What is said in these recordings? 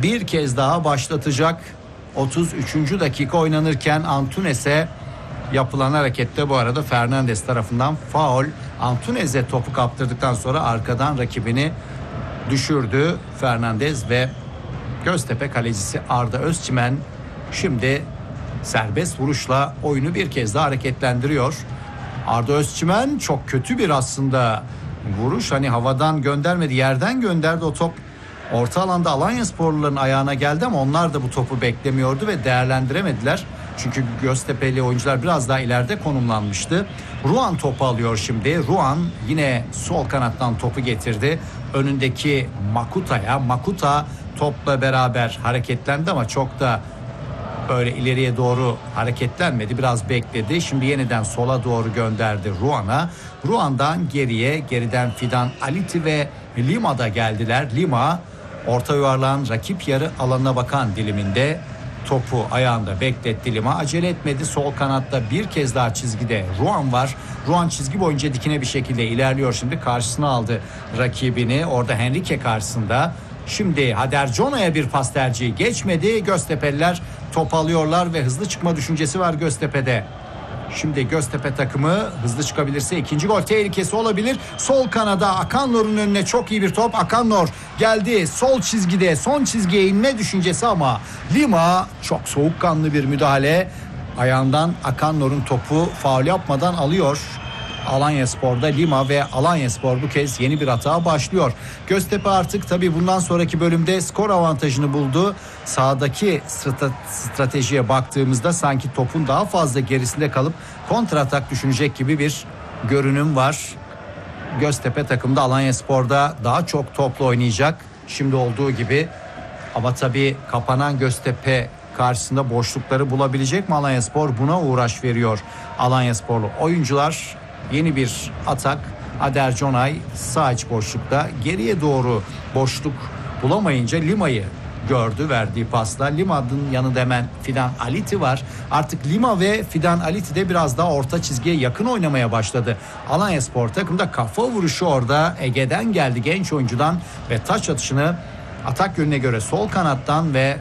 bir kez daha başlatacak. 33. dakika oynanırken Antunes'e yapılan harekette bu arada Fernandes tarafından faul. Antunes'e topu kaptırdıktan sonra arkadan rakibini düşürdü Fernandes ve Göztepe kalecisi Arda Özçimen şimdi serbest vuruşla oyunu bir kez daha hareketlendiriyor. Arda Özçimen çok kötü bir aslında vuruş, hani havadan göndermedi, yerden gönderdi. O top orta alanda Alanyasporluların ayağına geldi ama onlar da bu topu beklemiyordu ve değerlendiremediler. Çünkü Göztepe'li oyuncular biraz daha ileride konumlanmıştı. Ruan topu alıyor şimdi. Ruan yine sol kanattan topu getirdi. Önündeki Makuta'ya. Makuta topla beraber hareketlendi ama çok da böyle ileriye doğru hareketlenmedi. Biraz bekledi. Şimdi yeniden sola doğru gönderdi Ruan'a. Ruan'dan geriye, geriden Fidan Aliti ve Lima da geldiler. Lima orta yuvarlağın rakip yarı alanına bakan diliminde topu ayağında bekletti Lima. Acele etmedi. Sol kanatta bir kez daha çizgide Ruan var. Ruan çizgi boyunca dikine bir şekilde ilerliyor şimdi. Karşısına aldı rakibini. Orada Henrique karşısında. Şimdi Hadercona'ya bir pas tercihi geçmedi. Göztepe'liler top alıyorlar ve hızlı çıkma düşüncesi var Göztepe'de. Şimdi Göztepe takımı hızlı çıkabilirse ikinci gol tehlikesi olabilir. Sol kanada Akannor'un önüne çok iyi bir top. Akannor geldi sol çizgide, son çizgiye inme düşüncesi ama Lima çok soğukkanlı bir müdahale. Ayağından Akannor'un topu faul yapmadan alıyor. Alanyaspor'da Lima ve Alanyaspor bu kez yeni bir hata başlıyor. Göztepe artık tabii bundan sonraki bölümde skor avantajını buldu. Sahadaki stratejiye baktığımızda sanki topun daha fazla gerisinde kalıp kontratak düşünecek gibi bir görünüm var. Göztepe takımda Alanyaspor'da daha çok topla oynayacak şimdi olduğu gibi. Ama tabii kapanan Göztepe karşısında boşlukları bulabilecek mi Alanyaspor? Buna uğraş veriyor Alanyasporlu oyuncular. Yeni bir atak. Aderconay sağ iç boşlukta geriye doğru boşluk bulamayınca Lima'yı gördü verdiği pasla. Lima'nın yanında hemen Fidan Aliti var. Artık Lima ve Fidan Aliti de biraz daha orta çizgiye yakın oynamaya başladı. Alanyaspor takımda kafa vuruşu orada Ege'den geldi, genç oyuncudan ve taç atışını atak yönüne göre sol kanattan ve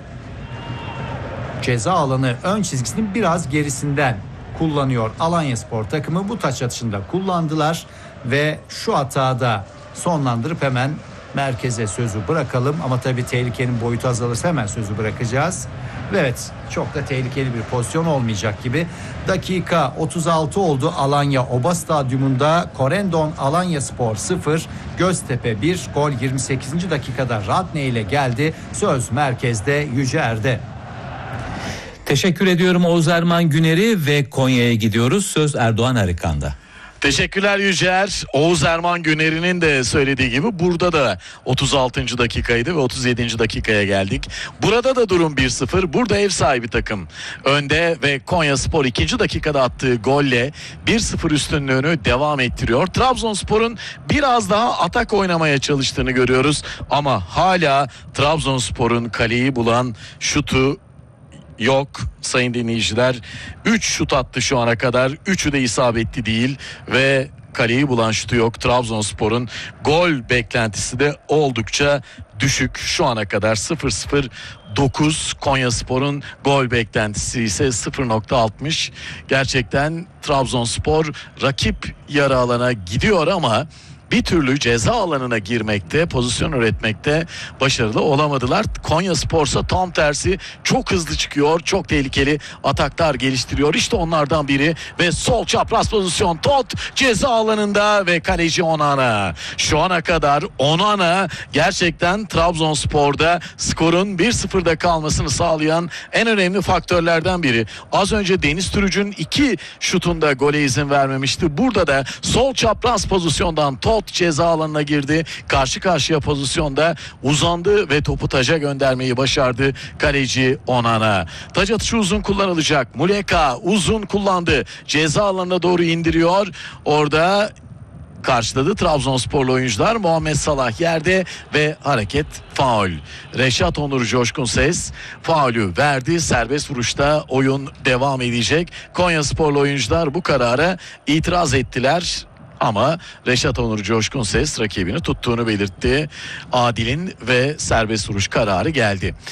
ceza alanı ön çizgisinin biraz gerisinden kullanıyor Alanyaspor takımı. Bu taç atışında kullandılar ve şu hatada sonlandırıp hemen merkeze sözü bırakalım. Ama tabii tehlikenin boyutu azalırsa hemen sözü bırakacağız. Evet, çok da tehlikeli bir pozisyon olmayacak gibi. Dakika 36 oldu. Alanya Oba Stadyumunda Corendon Alanyaspor 0, Göztepe 1. Gol 28. dakikada Radne ile geldi. Söz merkezde Yüce Er'de. Teşekkür ediyorum Oğuz Erman Güner'i ve Konya'ya gidiyoruz. Söz Erdoğan Arıkan'da. Teşekkürler Yücer. Oğuz Erman Güner'in de söylediği gibi burada da 36. dakikaydı ve 37. dakikaya geldik. Burada da durum 1-0. Burada ev sahibi takım önde ve Konyaspor 2. dakikada attığı golle 1-0 üstünlüğünü devam ettiriyor. Trabzonspor'un biraz daha atak oynamaya çalıştığını görüyoruz ama hala Trabzonspor'un kaleyi bulan şutu yok sayın dinleyiciler. 3 şut attı şu ana kadar. 3'ü de isabetli değil ve kaleyi bulan şutu yok. Trabzonspor'un gol beklentisi de oldukça düşük. Şu ana kadar 0-0-9. Konyaspor'un gol beklentisi ise 0.60. Gerçekten Trabzonspor rakip yarı alana gidiyor ama bir türlü ceza alanına girmekte, pozisyon üretmekte başarılı olamadılar. Konyaspor'sa tam tersi çok hızlı çıkıyor, çok tehlikeli ataklar geliştiriyor. İşte onlardan biri ve sol çapraz pozisyon Tot ceza alanında ve kaleci Onana. Şu ana kadar Onana gerçekten Trabzonspor'da skorun 1-0'da kalmasını sağlayan en önemli faktörlerden biri. Az önce Deniz Türüc'ün 2 şutunda gole izin vermemişti. Burada da sol çapraz pozisyondan Tot ceza alanına girdi. Karşı karşıya pozisyonda uzandı ve topu taca göndermeyi başardı kaleci Onana. Taç atışı uzun kullanılacak. Muleka uzun kullandı. Ceza alanına doğru indiriyor. Orada karşıladı Trabzonsporlu oyuncular. Muhammed Salah yerde ve hareket faul. Reşat Onur Coşkun Ses faulü verdi. Serbest vuruşta oyun devam edecek. Konyasporlu oyuncular bu karara itiraz ettiler. Ama Reşat Onur Coşkun Ses rakibini tuttuğunu belirtti. Adil'in ve serbest vuruş kararı geldi.